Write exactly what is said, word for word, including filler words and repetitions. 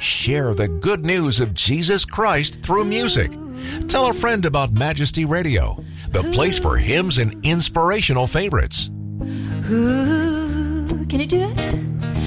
Share the good news of Jesus Christ through music. Tell a friend about Majesty Radio, the place for hymns and inspirational favorites. Ooh, can you do it?